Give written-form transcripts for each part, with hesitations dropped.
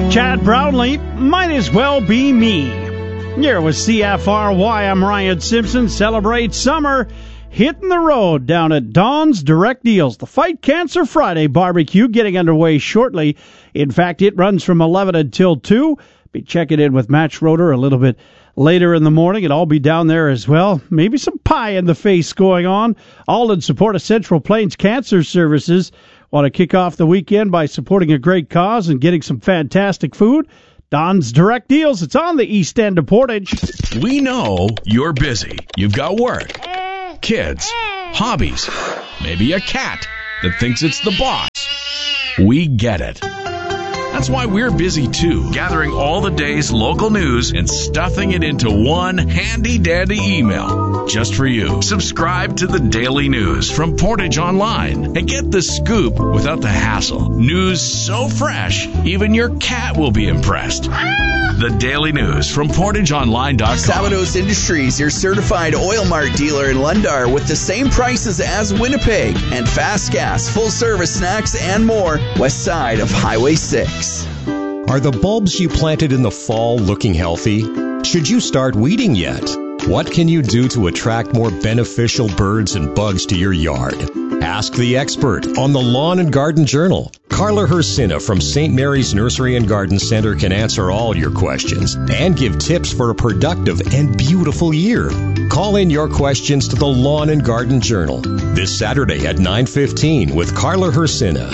Chad Brownlee, might as well be me. Here with CFRY, I'm Ryan Simpson. Celebrate summer, hitting the road down at Don's Direct Deals. The Fight Cancer Friday barbecue getting underway shortly. In fact, it runs from 11 until 2. Be checking in with Matt Schroeder a little bit later in the morning, and I'll be down there as well. Maybe some pie in the face going on. All in support of Central Plains Cancer Services. Want to kick off the weekend by supporting a great cause and getting some fantastic food? Don's Direct Deals. It's on the east end of Portage. We know you're busy. You've got work, kids, hobbies, maybe a cat that thinks it's the boss. We get it. That's why we're busy too, gathering all the day's local news and stuffing it into one handy-dandy email just for you. Subscribe to the Daily News from Portage Online and get the scoop without the hassle. News so fresh, even your cat will be impressed. The Daily News from PortageOnline.com. Savanos Industries, your certified Oil Mart dealer in Lundar with the same prices as Winnipeg, and fast gas, full service snacks, and more west side of Highway 6. Are the bulbs you planted in the fall looking healthy? Should you start weeding yet? What can you do to attract more beneficial birds and bugs to your yard? Ask the expert on the Lawn and Garden Journal. Carla Hersina from St. Mary's Nursery and Garden Center can answer all your questions and give tips for a productive and beautiful year. Call in your questions to the Lawn and Garden Journal this Saturday at 9:15 with Carla Hersina.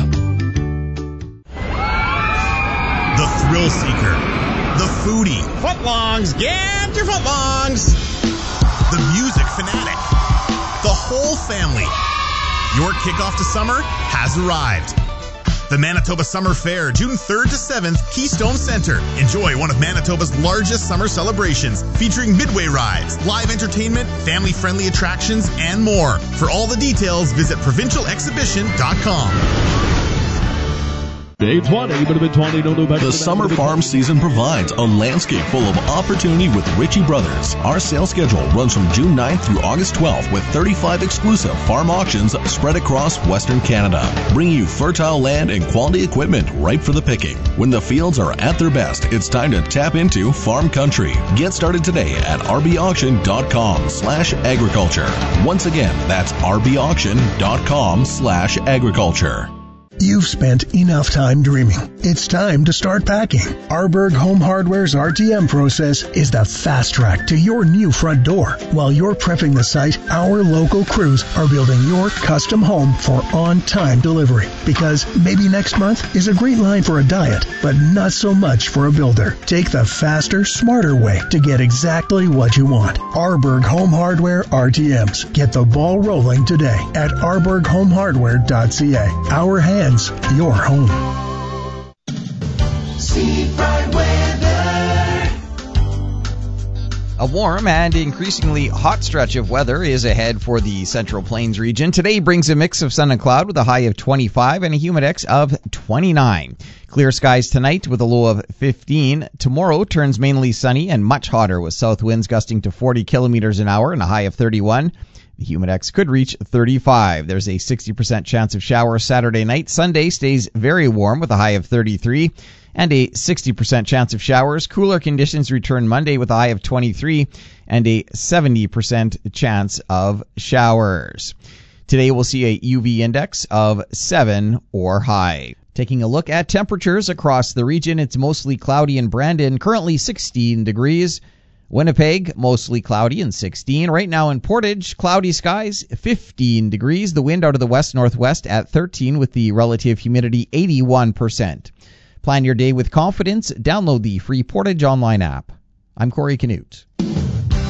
The thrill seeker, the foodie, footlongs, get your footlongs, the music fanatic, the whole family. Your kickoff to summer has arrived. The Manitoba Summer Fair, June 3rd to 7th, Keystone Center. Enjoy one of Manitoba's largest summer celebrations, featuring midway rides, live entertainment, family-friendly attractions, and more. For all the details, visit provincialexhibition.com. The summer farm season provides a landscape full of opportunity with Ritchie Brothers. Our sales schedule runs from June 9th through August 12th with 35 exclusive farm auctions spread across Western Canada, bringing you fertile land and quality equipment ripe for the picking. When the fields are at their best, it's time to tap into farm country. Get started today at rbauction.com/agriculture. Once again, that's rbauction.com/agriculture. You've spent enough time dreaming. It's time to start packing. Arberg Home Hardware's RTM process is the fast track to your new front door. While you're prepping the site, our local crews are building your custom home for on-time delivery. Because maybe next month is a great line for a diet, but not so much for a builder. Take the faster, smarter way to get exactly what you want. Arberg Home Hardware RTMs. Get the ball rolling today at arberghomehardware.ca. Our hands, your home. Seafront weather. A warm and increasingly hot stretch of weather is ahead for the Central Plains region. Today brings a mix of sun and cloud with a high of 25 and a humidex of 29. Clear skies tonight with a low of 15. Tomorrow turns mainly sunny and much hotter with south winds gusting to 40 kilometers an hour and a high of 31. The humidex could reach 35. There's a 60% chance of showers Saturday night. Sunday stays very warm with a high of 33 and a 60% chance of showers. Cooler conditions return Monday with a high of 23 and a 70% chance of showers. Today we'll see a UV index of 7 or high. Taking a look at temperatures across the region, it's mostly cloudy in Brandon, currently 16 degrees. Winnipeg, mostly cloudy and 16. Right now in Portage, cloudy skies, 15 degrees. The wind out of the west-northwest at 13 with the relative humidity 81%. Plan your day with confidence. Download the free Portage Online app. I'm Corey Canute.